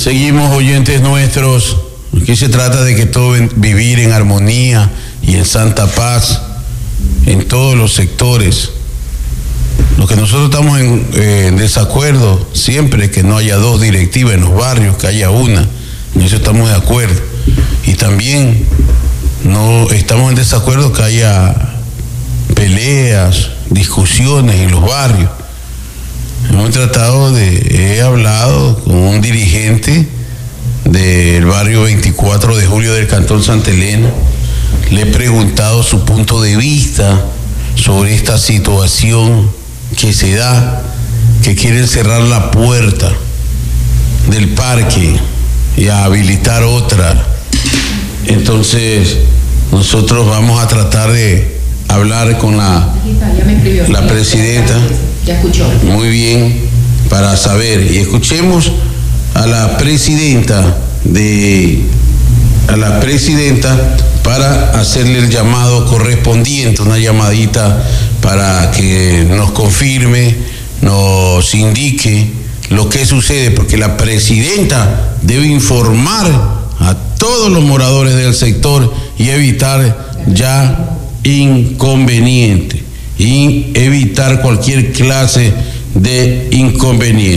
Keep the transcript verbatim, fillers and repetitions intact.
Seguimos, oyentes nuestros. Aquí se trata de que todo vivir en armonía y en santa paz en todos los sectores. Lo que nosotros estamos en, eh, en desacuerdo siempre es que no haya dos directivas en los barrios, que haya una. En eso estamos de acuerdo. Y también no estamos en desacuerdo que haya peleas, discusiones en los barrios. Hemos tratado de, he hablado con un dirigente del barrio veinticuatro de julio del Cantón Santa Elena, le he preguntado su punto de vista sobre esta situación que se da, que quieren cerrar la puerta del parque y a habilitar otra. Entonces nosotros vamos a tratar de hablar con la, la presidenta. Ya escuchó. Muy bien, para saber. Y escuchemos a la presidenta de a la presidenta para hacerle el llamado correspondiente, una llamadita para que nos confirme, nos indique lo que sucede, porque la presidenta debe informar a todos los moradores del sector y evitar ya inconvenientes, y evitar cualquier clase de inconveniente.